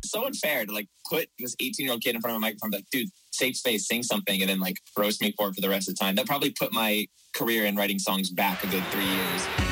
so unfair to like put this 18-year-old kid in front of a microphone, like, dude, safe space, sing something, and then like roast me for the rest of the time. That probably put my career in writing songs back a good 3 years.